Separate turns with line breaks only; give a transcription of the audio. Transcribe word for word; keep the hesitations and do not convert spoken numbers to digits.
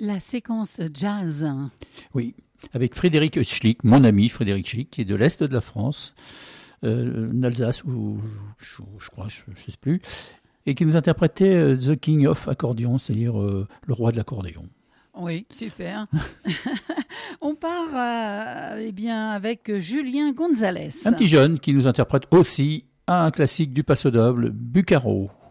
La séquence jazz.
Oui, avec Frédéric Schlick, mon ami Frédéric Schlick, qui est de l'Est de la France, euh, d'Alsace, ou je, je crois, je ne sais plus, et qui nous interprétait euh, The King of Accordion, c'est-à-dire euh, le roi de l'accordéon.
Oui, super. On part euh, eh bien, avec Julien Gonzalez.
Un petit jeune qui nous interprète aussi un classique du Paso Doble, Bucaro.